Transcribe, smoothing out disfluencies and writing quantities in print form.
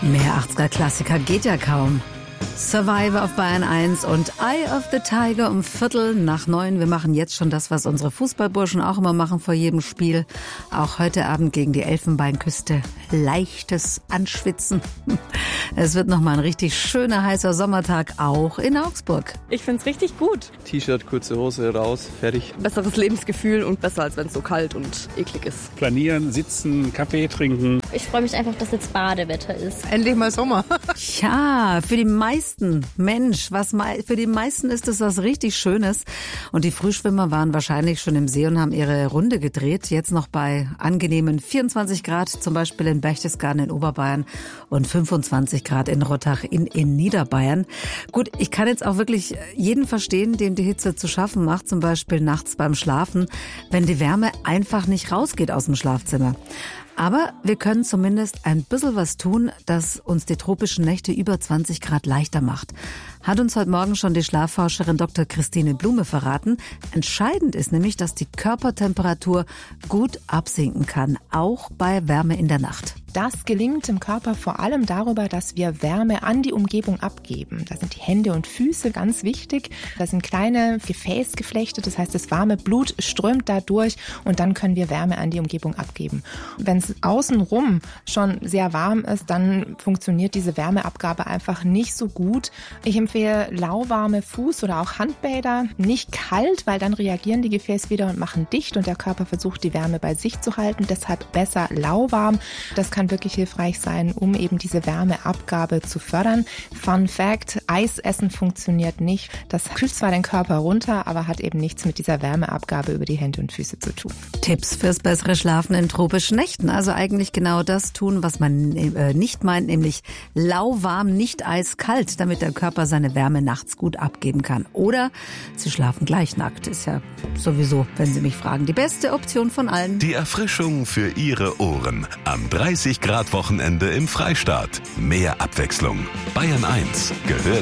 Mehr 80er-Klassiker geht ja kaum. Survivor auf Bayern 1 und Eye of the Tiger um 8:45. Wir machen jetzt schon das, was unsere Fußballburschen auch immer machen vor jedem Spiel. Auch heute Abend gegen die Elfenbeinküste. Leichtes Anschwitzen. Es wird nochmal ein richtig schöner, heißer Sommertag, auch in Augsburg. Ich find's richtig gut. T-Shirt, kurze Hose, raus, fertig. Besseres Lebensgefühl und besser, als wenn es so kalt und eklig ist. Planieren, sitzen, Kaffee trinken. Ich freue mich einfach, dass jetzt Badewetter ist. Endlich mal Sommer. Ja, für die meisten, Mensch, für die meisten ist es was richtig Schönes. Und die Frühschwimmer waren wahrscheinlich schon im See und haben ihre Runde gedreht. Jetzt noch bei angenehmen 24 Grad, zum Beispiel in Berchtesgaden in Oberbayern und 25 Grad in Rottach in Niederbayern. Gut, ich kann jetzt auch wirklich jeden verstehen, dem die Hitze zu schaffen macht, zum Beispiel nachts beim Schlafen, wenn die Wärme einfach nicht rausgeht aus dem Schlafzimmer. Aber wir können zumindest ein bisschen was tun, das uns die tropischen Nächte über 20 Grad leichter macht. Hat uns heute Morgen schon die Schlafforscherin Dr. Christine Blume verraten. Entscheidend ist nämlich, dass die Körpertemperatur gut absinken kann, auch bei Wärme in der Nacht. Das gelingt dem Körper vor allem darüber, dass wir Wärme an die Umgebung abgeben. Da sind die Hände und Füße ganz wichtig. Da sind kleine Gefäßgeflechte, das heißt, das warme Blut strömt da durch und dann können wir Wärme an die Umgebung abgeben. Wenn es außenrum schon sehr warm ist, dann funktioniert diese Wärmeabgabe einfach nicht so gut. Ich empfehle lauwarme Fuß- oder auch Handbäder, nicht kalt, weil dann reagieren die Gefäße wieder und machen dicht und der Körper versucht, die Wärme bei sich zu halten. Deshalb besser lauwarm. Das kann wirklich hilfreich sein, um eben diese Wärmeabgabe zu fördern. Fun Fact, Eisessen funktioniert nicht. Das kühlt zwar den Körper runter, aber hat eben nichts mit dieser Wärmeabgabe über die Hände und Füße zu tun. Tipps fürs bessere Schlafen in tropischen Nächten. Also eigentlich genau das tun, was man nicht meint, nämlich lauwarm, nicht eiskalt, damit der Körper seine Wärme nachts gut abgeben kann. Oder Sie schlafen gleich nackt. Ist ja sowieso, wenn Sie mich fragen, die beste Option von allen. Die Erfrischung für Ihre Ohren am 30 Grad Wochenende im Freistaat. Mehr Abwechslung. Bayern 1 gehört